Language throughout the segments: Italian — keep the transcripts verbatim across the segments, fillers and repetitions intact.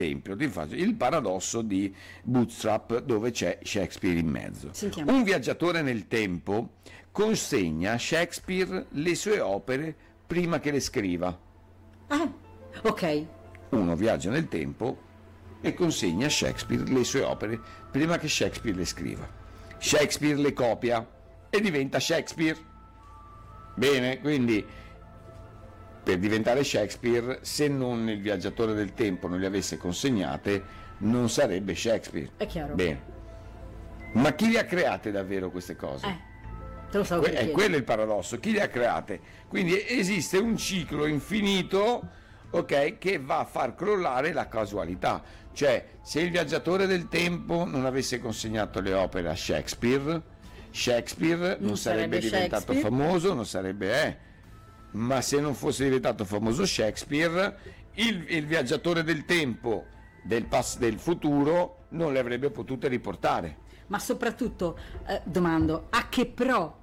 esempio, ti faccio il paradosso di Bootstrap dove c'è Shakespeare in mezzo. Sentiamo. Un viaggiatore nel tempo consegna a Shakespeare le sue opere prima che le scriva. Ah, ok. Uno viaggia nel tempo e consegna a Shakespeare le sue opere prima che Shakespeare le scriva. Shakespeare le copia e diventa Shakespeare. Bene, quindi per diventare Shakespeare, se non il viaggiatore del tempo non le avesse consegnate, non sarebbe Shakespeare. È chiaro. Bene. Ma chi le ha create davvero queste cose? Eh, te lo stavo Que- per è chiedere. quello il paradosso, chi le ha create? Quindi esiste un ciclo infinito, ok, che va a far crollare la casualità. Cioè, se il viaggiatore del tempo non avesse consegnato le opere a Shakespeare, Shakespeare non, Non sarebbe, sarebbe diventato Shakespeare. famoso, non sarebbe eh. Ma se non fosse diventato famoso Shakespeare, il, il viaggiatore del tempo del, pass- del futuro non le avrebbe potute riportare. Ma soprattutto, eh, domando, a che pro?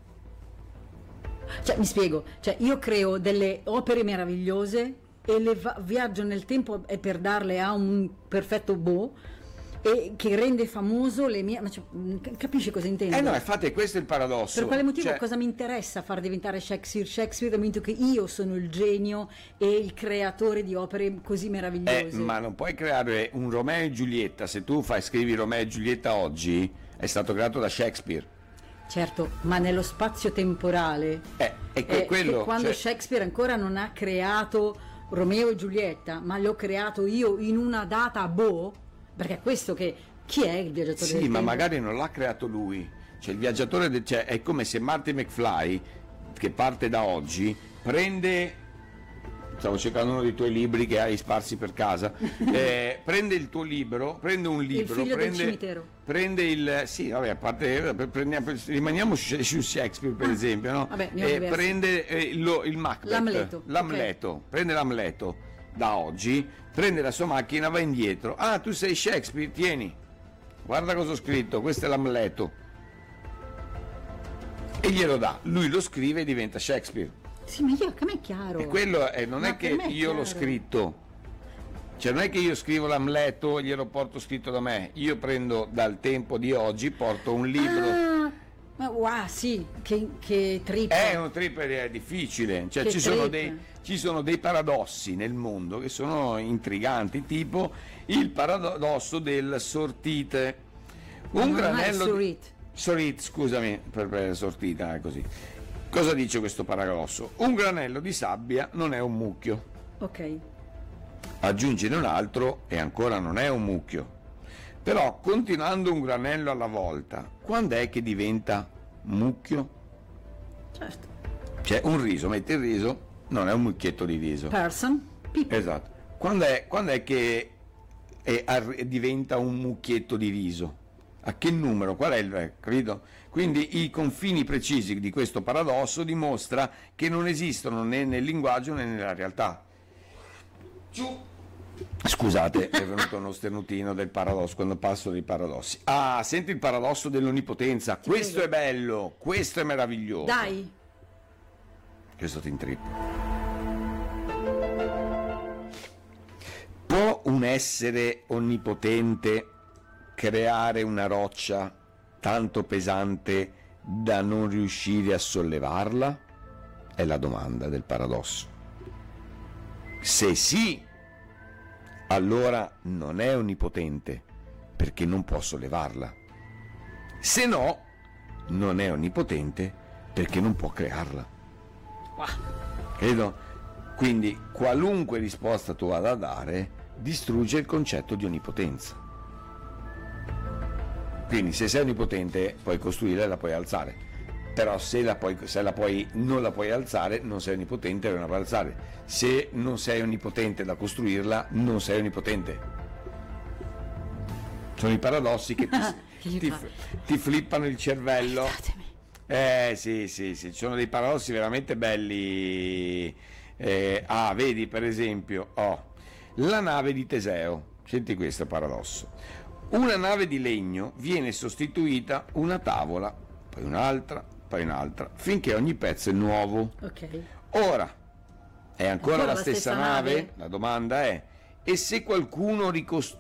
Cioè, mi spiego, cioè io creo delle opere meravigliose e le va- viaggio nel tempo e per darle a un perfetto boh e che rende famoso le mie... Ma cioè, mh, capisci cosa intendo? Eh no, infatti questo è il paradosso. Per quale motivo Cioè, cosa mi interessa far diventare Shakespeare Shakespeare dal momento che io sono il genio e il creatore di opere così meravigliose? Eh, ma non puoi creare un Romeo e Giulietta, se tu fai scrivi Romeo e Giulietta oggi, è stato creato da Shakespeare. Certo, ma nello spazio temporale, Eh, è que- eh, quello, che quando cioè- Shakespeare ancora non ha creato Romeo e Giulietta, ma l'ho creato io in una data a boh, perché è questo che... Chi è il viaggiatore Sì, del ma tempo? magari non l'ha creato lui. Cioè il viaggiatore, del- cioè, è come se Marty McFly, che parte da oggi, prende... Stavo cercando uno dei tuoi libri che hai sparsi per casa. eh, prende il tuo libro, prende un libro, figlio del prende, cimitero. prende il... Sì, vabbè, a parte... Prendiamo, rimaniamo su su Shakespeare per Ah, esempio, no? vabbè, ne ho Eh, diversi. prende eh, lo- il Macbeth. L'Amleto, L'Amleto. Prende l'Amleto da oggi, prende la sua macchina, va indietro. Ah, tu sei Shakespeare, tieni. Guarda cosa ho scritto, questo è l'Amleto. E glielo dà, lui lo scrive e diventa Shakespeare. Sì, ma io, a me è chiaro. E quello è, non Ma è per che me è io l'ho chiaro. scritto, cioè non è che io scrivo l'Amleto e glielo porto scritto da me, io prendo dal tempo di oggi, porto un libro. Ah, ma wow, sì, che, che trip. È un trip, è difficile, cioè Che ci sono, trip. dei, ci sono dei paradossi nel mondo che sono intriganti, tipo il paradosso del sortite. Un Non è granello sorite. sorite, scusami, per, per sortita è così. Cosa dice questo paradosso? Un granello di sabbia non è un mucchio. Ok. Aggiungine un altro e ancora non è un mucchio. Però continuando un granello alla volta, quando è che diventa mucchio? Certo. Cioè un riso, metti il riso, non è un mucchietto di riso. Person, people. Esatto. Quando è, quando è che è- arri- diventa un mucchietto di riso? A che numero? Qual è il... capito? Quindi i confini precisi di questo paradosso dimostra che non esistono né nel linguaggio né nella realtà. Giù. Scusate, è venuto uno sternutino del paradosso quando passo dei paradossi. Ah, senti il paradosso dell'onnipotenza. Ti Questo prego. è bello, questo è meraviglioso. Dai. Questo ti intrippa. Può un essere onnipotente creare una roccia tanto pesante da non riuscire a sollevarla? È la domanda del paradosso. Se sì, allora non è onnipotente perché non può sollevarla. Se no, non è onnipotente perché non può crearla. Wow. Credo? Quindi qualunque risposta tu vada a dare distrugge il concetto di onnipotenza. Quindi se sei onnipotente puoi costruirla e la puoi alzare, però se la puoi, se la puoi, non la puoi alzare non sei onnipotente e non la puoi alzare. Se non sei onnipotente da costruirla non sei onnipotente. Sono i paradossi che ti, Che gli ti, fa? ti flippano il cervello. Aiutatemi. Eh sì, sì, sì, ci sono dei paradossi veramente belli. Eh, ah, vedi per esempio, oh, la nave di Teseo. Senti questo paradosso. Una nave di legno viene sostituita una tavola, poi un'altra, poi un'altra, finché ogni pezzo è nuovo. Ok. Ora, è ancora, Ancora la la stessa, stessa nave? nave? La domanda è, E se qualcuno ricostruisce